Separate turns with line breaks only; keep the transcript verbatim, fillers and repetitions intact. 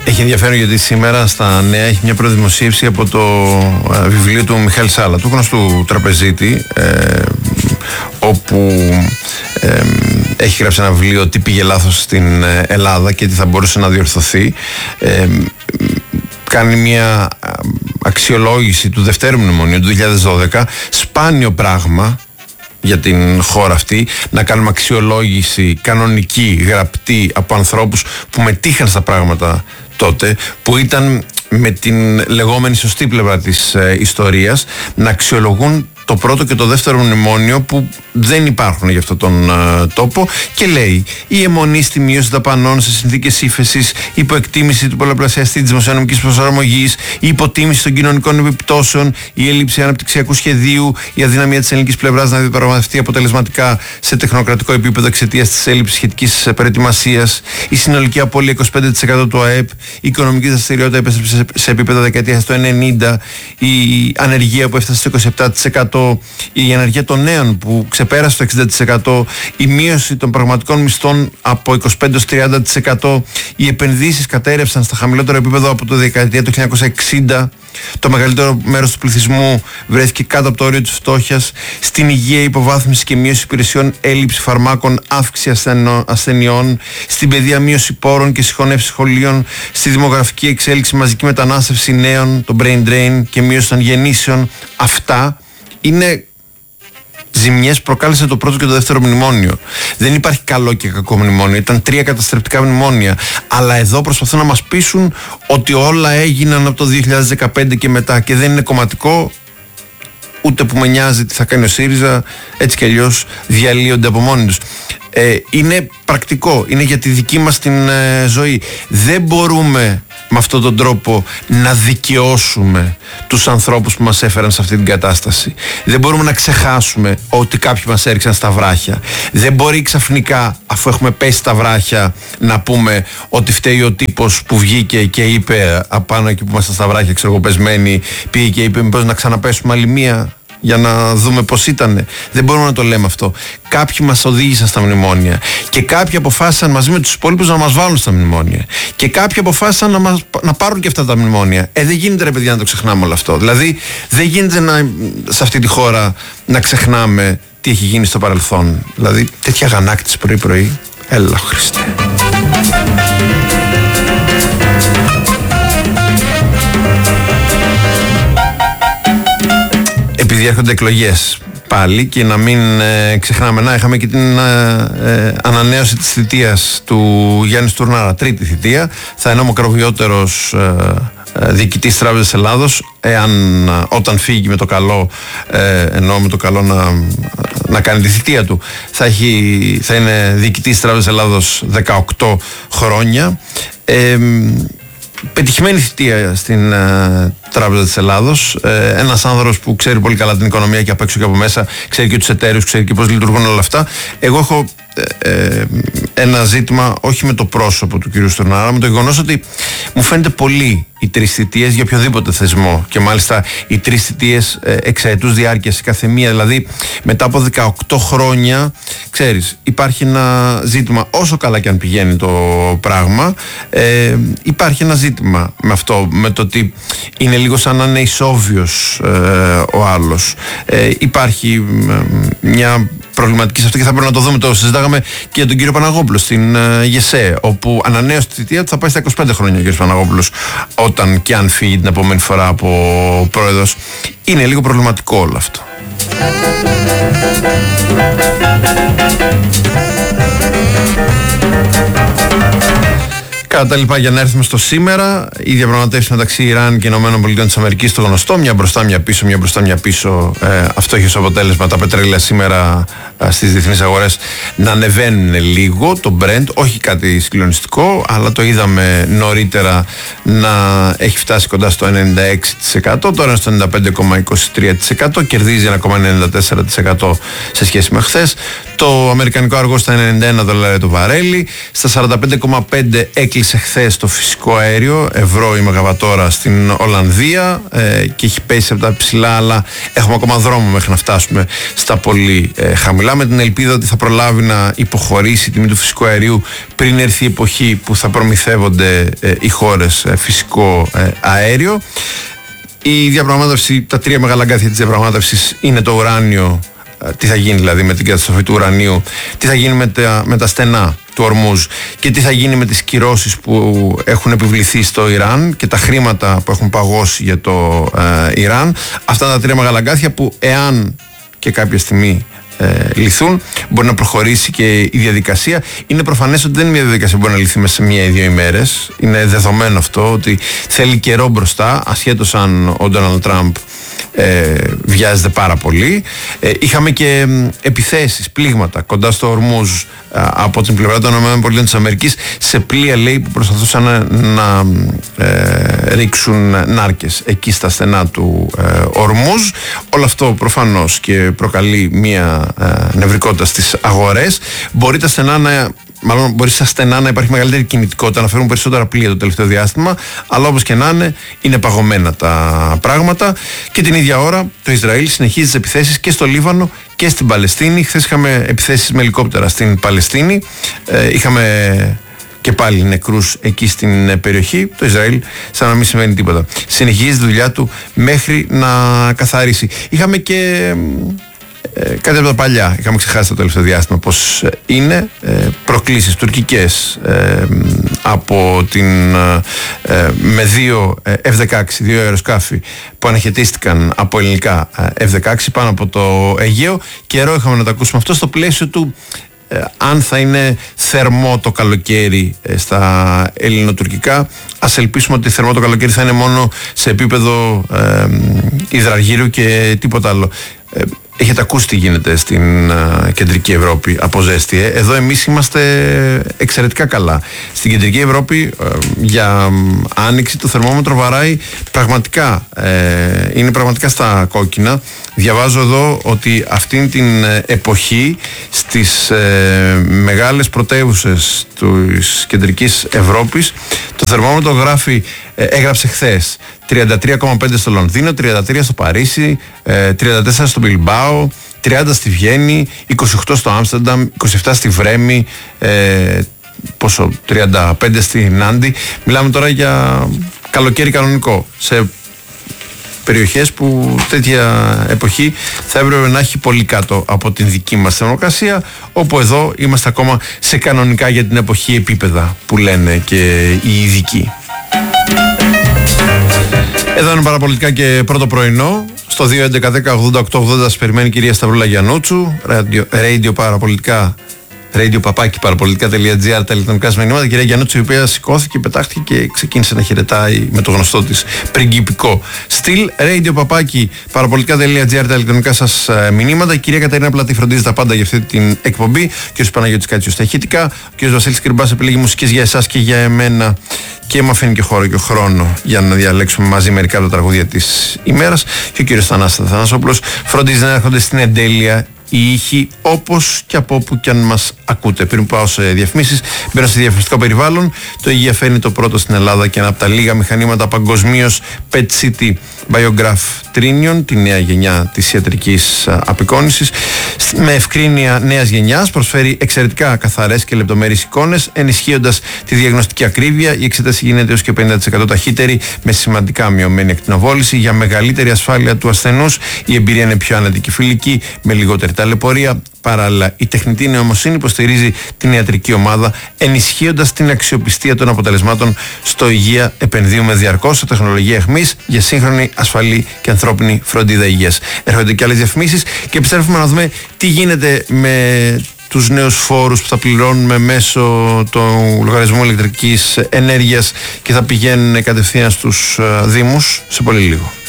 Έχει ενδιαφέρον γιατί σήμερα στα νέα έχει μια προδημοσίευση από το βιβλίο του Μιχάλη Σάλα, του γνωστού τραπεζίτη, ε, όπου ε, έχει γράψει ένα βιβλίο τι πήγε λάθος στην Ελλάδα και τι θα μπορούσε να διορθωθεί. Ε, κάνει μια αξιολόγηση του δευτέρου μνημονίου του δύο χιλιάδες δώδεκα, σπάνιο πράγμα για την χώρα αυτή, να κάνουμε αξιολόγηση κανονική, γραπτή από ανθρώπους που μετήχαν στα πράγματα τότε, που ήταν με την λεγόμενη σωστή πλευρά της ε, ιστορίας, να αξιολογούν το πρώτο και το δεύτερο μνημόνιο που δεν υπάρχουν για αυτόν τον ε, τόπο, και λέει: η αιμονή στη μείωση δαπανών σε συνθήκες ύφεσης, η υποεκτίμηση του πολλαπλασιαστή της δημοσιονομικής προσαρμογής, η υποτίμηση των κοινωνικών επιπτώσεων, η έλλειψη αναπτυξιακού σχεδίου, η αδυναμία της ελληνικής πλευράς να διαπραγματευτεί αποτελεσματικά σε τεχνοκρατικό επίπεδο εξαιτίας της έλλειψης σχετικής προετοιμασίας, η συνολική απώλεια είκοσι πέντε τοις εκατό του ΑΕΠ, η οικονομική δραστηριότητα έπεσε σε επίπεδα δεκαετίας του ενενήντα, η ανεργία που έφτασε στο είκοσι επτά τοις εκατό, η ανεργία των νέων που ξεπέρασε το εξήντα τοις εκατό, η μείωση των πραγματικών μισθών από είκοσι πέντε έως τριάντα τοις εκατό, οι επενδύσεις κατέρευσαν στα χαμηλότερο επίπεδο από το δεκαετία του χίλια εννιακόσια εξήντα, το μεγαλύτερο μέρος του πληθυσμού βρέθηκε κάτω από το όριο της φτώχειας, στην υγεία υποβάθμιση και μείωση υπηρεσιών, έλλειψη φαρμάκων, αύξηση ασθενειών, στην παιδεία μείωση πόρων και συγχωνεύση σχολείων, στη δημογραφική εξέλιξη μαζική μετανάστευση νέων, το brain drain και μείωση των γεννήσεων. Αυτά είναι ζημιές προκάλεσε το πρώτο και το δεύτερο μνημόνιο. Δεν υπάρχει καλό και κακό μνημόνιο. Ήταν τρία καταστρεπτικά μνημόνια. Αλλά εδώ προσπαθούν να μας πείσουν ότι όλα έγιναν από το δύο χιλιάδες δεκαπέντε και μετά και δεν είναι κομματικό, ούτε που με νοιάζει τι θα κάνει ο ΣΥΡΙΖΑ. Έτσι κι αλλιώς διαλύονται από μόνοι τους. Ε, είναι πρακτικό, είναι για τη δική μας την ε, ζωή. Δεν μπορούμε με αυτόν τον τρόπο να δικαιώσουμε τους ανθρώπους που μας έφεραν σε αυτή την κατάσταση. Δεν μπορούμε να ξεχάσουμε ότι κάποιοι μας έριξαν στα βράχια. Δεν μπορεί ξαφνικά, αφού έχουμε πέσει στα βράχια, να πούμε ότι φταίει ο τύπος που βγήκε και είπε απάνω εκεί που ήμασταν στα βράχια, ξέρω εγώ, πεσμένοι, πήγε και είπε μήπως να ξαναπέσουμε άλλη μία για να δούμε πώς ήτανε. Δεν μπορούμε να το λέμε αυτό. Κάποιοι μας οδήγησαν στα μνημόνια και κάποιοι αποφάσισαν μαζί με τους υπόλοιπους να μας βάλουν στα μνημόνια και κάποιοι αποφάσισαν να, μας, να πάρουν και αυτά τα μνημόνια. Ε, δεν γίνεται, ρε παιδιά, να το ξεχνάμε όλο αυτό. Δηλαδή δεν γίνεται να, σε αυτή τη χώρα να ξεχνάμε τι έχει γίνει στο παρελθόν. Δηλαδή τέτοια αγανάκτηση πρωί πρωί. Έλα Χριστέ. Επειδή έρχονται εκλογές πάλι και να μην ε, ξεχνάμε, να είχαμε και την ε, ανανέωση της θητείας του Γιάννη Στουρνάρα, τρίτη θητεία. Θα είναι ο μακροβιότερος ε, ε, διοικητής Τράπεζας Ελλάδος, εάν όταν φύγει με το καλό, ε, εννοώ με το καλό να, να κάνει τη θητεία του, θα, έχει, θα είναι διοικητής Τράπεζας Ελλάδος δεκαοκτώ χρόνια. Ε, Πετυχημένη θητεία στην ε, Τράπεζα της Ελλάδος. Ε, ένας άνθρωπος που ξέρει πολύ καλά την οικονομία και απ' έξω και από μέσα, ξέρει και τους εταίρους, ξέρει και πώς λειτουργούν όλα αυτά. Εγώ έχω ε, ε, ένα ζήτημα όχι με το πρόσωπο του κ. Στουρνάρα, αλλά με το γεγονός ότι μου φαίνεται πολύ οι τρεις θητείες για οποιοδήποτε θεσμό, και μάλιστα οι τρεις θητείες ε, εξαετούς διάρκειας η καθεμία. Δηλαδή μετά από δεκαοκτώ χρόνια, ξέρεις, υπάρχει ένα ζήτημα, όσο καλά και αν πηγαίνει το πράγμα, ε, υπάρχει ένα ζήτημα με αυτό, με το ότι είναι λίγο σαν να είναι ισόβιος ε, ο άλλος. Ε, υπάρχει ε, μια προβληματική σε αυτό και θα πρέπει να το δούμε. Το συζητάγαμε και για τον κύριο Παναγόπουλο στην uh, ΓΕΣΕ, όπου ανανέωσε τη θητεία του, θα πάει στα είκοσι πέντε χρόνια ο κύριος Παναγόπουλος, όταν και αν φύγει την επόμενη φορά από πρόεδρος. Είναι λίγο προβληματικό όλο αυτό. Κατά τα λοιπά, για να έρθουμε στο σήμερα, οι διαπραγματεύσεις μεταξύ Ιράν και ΗΠΑ, το γνωστό, μια μπροστά, μια πίσω, μια μπροστά, μια πίσω. Ε, αυτό έχει ως αποτέλεσμα τα πετρέλαια σήμερα ε, στις διεθνείς αγορές να ανεβαίνουν λίγο. Το Brent, όχι κάτι συγκλονιστικό, αλλά το είδαμε νωρίτερα να έχει φτάσει κοντά στο ενενήντα έξι τοις εκατό, τώρα είναι στο ενενήντα πέντε κόμμα είκοσι τρία τοις εκατό, κερδίζει ένα κόμμα ενενήντα τέσσερα τοις εκατό σε σχέση με χθες. Το αμερικανικό αργό στα ενενήντα ένα δολάρια το βαρέλι, στα σαράντα πέντε κόμμα πέντε έκλεισε έκλεισε χθες το φυσικό αέριο, ευρώ η μεγαβατόρα στην Ολλανδία, ε, και έχει πέσει από τα ψηλά, αλλά έχουμε ακόμα δρόμο μέχρι να φτάσουμε στα πολύ ε, χαμηλά, με την ελπίδα ότι θα προλάβει να υποχωρήσει η τιμή του φυσικού αερίου πριν έρθει η εποχή που θα προμηθεύονται ε, οι χώρες ε, φυσικό ε, αέριο. Η διαπραγμάτευση, τα τρία μεγάλα αγκάθια της διαπραγμάτευσης είναι το ουράνιο, τι θα γίνει δηλαδή με την καταστροφή του ουρανίου, τι θα γίνει με τα, με τα στενά του Ορμούζ και τι θα γίνει με τις κυρώσεις που έχουν επιβληθεί στο Ιράν και τα χρήματα που έχουν παγώσει για το ε, Ιράν. Αυτά τα τρία μεγάλα αγκάθια που, εάν και κάποια στιγμή ε, λυθούν, μπορεί να προχωρήσει και η διαδικασία. Είναι προφανές ότι δεν είναι μια διαδικασία που μπορεί να λυθεί μέσα σε μία ή δύο ημέρες. Είναι δεδομένο αυτό ότι θέλει καιρό μπροστά, ασχέτως αν ο Ντόναλντ Τραμπ Ε, βιάζεται πάρα πολύ. Ε, είχαμε και ε, επιθέσεις, πλήγματα κοντά στο Ορμούζ ε, από την πλευρά των ΗΠΑ σε πλοία, λέει, που προσπαθούσαν να, να ε, ρίξουν νάρκες εκεί στα στενά του ε, Ορμούζ. Όλο αυτό προφανώς και προκαλεί μια ε, νευρικότητα στις αγορές. Μπορεί τα στενά να Μάλλον μπορεί στα στενά να υπάρχει μεγαλύτερη κινητικότητα, να φέρουν περισσότερα πλοία το τελευταίο διάστημα, αλλά όπως και να είναι, είναι παγωμένα τα πράγματα. Και την ίδια ώρα το Ισραήλ συνεχίζει τις επιθέσεις και στο Λίβανο και στην Παλαιστίνη. Χθες είχαμε επιθέσεις με ελικόπτερα στην Παλαιστίνη. Ε, είχαμε και πάλι νεκρούς εκεί στην περιοχή. Το Ισραήλ σαν να μην σημαίνει τίποτα. Συνεχίζει τη δουλειά του μέχρι να καθαρίσει. Είχαμε και Ε, κάτι από τα παλιά, είχαμε ξεχάσει το τελευταίο διάστημα πως είναι ε, προκλήσεις τουρκικές ε, από την ε, με δύο εφ δεκαέξι, δύο αεροσκάφη που αναχαιτίστηκαν από ελληνικά εφ δεκαέξι πάνω από το Αιγαίο. Καιρό είχαμε να το ακούσουμε αυτό στο πλαίσιο του ε, αν θα είναι θερμό το καλοκαίρι ε, στα ελληνοτουρκικά. Ας ελπίσουμε ότι θερμό το καλοκαίρι θα είναι μόνο σε επίπεδο ε, υδραργύρου και τίποτα άλλο. ε, Έχετε ακούσει τι γίνεται στην uh, κεντρική Ευρώπη από ζέστη. Ε? Εδώ εμείς είμαστε εξαιρετικά καλά. Στην κεντρική Ευρώπη uh, για um, άνοιξη το θερμόμετρο βαράει πραγματικά, uh, είναι πραγματικά στα κόκκινα. Διαβάζω εδώ ότι αυτήν την εποχή στις uh, μεγάλες πρωτεύουσες της κεντρικής Ευρώπης το θερμόμετρο γράφει, uh, έγραψε χθες τριάντα τρία κόμμα πέντε στο Λονδίνο, τριάντα τρία στο Παρίσι, τριάντα τέσσερα στο Μπιλμπάο, τριάντα στη Βιέννη, είκοσι οκτώ στο Άμστερνταμ, είκοσι επτά στη Βρέμη, ε, πόσο, τριάντα πέντε στη Νάντι. Μιλάμε τώρα για καλοκαίρι κανονικό. Σε περιοχές που τέτοια εποχή θα έπρεπε να έχει πολύ κάτω από την δική μας θερμοκρασία, όπου εδώ είμαστε ακόμα σε κανονικά για την εποχή επίπεδα που λένε και οι ειδικοί. Εδώ είναι παραπολιτικά και πρώτο πρωινό. Στο δύο έντεκα δέκα ογδόντα οκτώ ογδόντα σας περιμένει η κυρία Σταυρούλα Γιαννούτσου. Radio παραπολιτικά, radio παπάκι παραπολιτικά.gr, τα ηλεκτρονικά μηνύματα. Η κυρία Γιαννούτσου, η οποία σηκώθηκε, πετάχτηκε και ξεκίνησε να χαιρετάει με το γνωστό της πριγκιπικό στυλ. Radio παπάκι παραπολιτικά.gr, τα ηλεκτρονικά σας μηνύματα. Η κυρία Κατερίνα Πλατή φροντίζει τα πάντα για αυτή την εκπομπή. Ο κ. Παναγιώτης Κάτσιος στα ηχητικά. Ο κ. Βασίλης Κρυμπάς επιλέγει μουσικές για εσάς και για εμένα. Και μου αφήνει και χώρο και χρόνο για να διαλέξουμε μαζί μερικά από τα τραγούδια της ημέρας. Και ο κύριος Θανάσης Θανάσοπουλος φροντίζει να έρχονται στην εντέλεια οι ήχοι όπως και από όπου και αν μας ακούτε. Πριν πάω σε διαφημίσεις, μπαίνω σε διαφημιστικό περιβάλλον. Το Υγεία φέρνει το πρώτο στην Ελλάδα και ένα από τα λίγα μηχανήματα παγκοσμίως πετ σίτι Biograph Trinion, τη νέα γενιά της ιατρικής απεικόνησης. Με ευκρίνεια νέας γενιάς προσφέρει εξαιρετικά καθαρές και λεπτομερείς εικόνες, ενισχύοντας τη διαγνωστική ακρίβεια. Η εξέταση γίνεται έως και πενήντα τοις εκατό ταχύτερη, με σημαντικά μειωμένη ακτινοβόληση. Για μεγαλύτερη ασφάλεια του ασθενούς, η εμπειρία είναι πιο άνετη και φιλική, με λιγότερη ταλαιπωρία. Παράλληλα, η τεχνητή νοημοσύνη υποστηρίζει την ιατρική ομάδα, ενισχύοντας την αξιοπιστία των αποτελεσμάτων στο Υγεία. Επενδύουμε διαρκώς σε τεχνολογία αιχμής για σύγχρονη, ασφαλή και ανθρώπινη φροντίδα υγείας. Έρχονται και άλλες διαφημίσεις και επιστρέφουμε να δούμε τι γίνεται με τους νέους φόρους που θα πληρώνουμε μέσω του λογαριασμού ηλεκτρικής ενέργειας και θα πηγαίνουν κατευθείαν στους Δήμους σε πολύ λίγο.